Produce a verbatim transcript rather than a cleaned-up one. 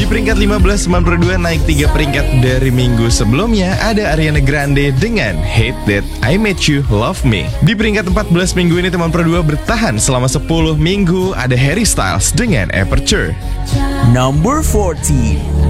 peringkat lima belas teman Pro dua naik tiga peringkat dari minggu sebelumnya, ada Ariana Grande dengan Hate That I Met You Love Me. Di peringkat empat belas minggu ini teman Pro dua bertahan selama sepuluh minggu, ada Harry Styles dengan Aperture. Number fourteen.